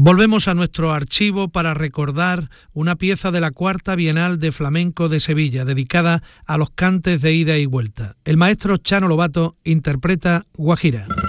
Volvemos a nuestro archivo para recordar una pieza de la Cuarta Bienal de Flamenco de Sevilla, dedicada a los cantes de ida y vuelta. El maestro Chano Lobato interpreta Guajira.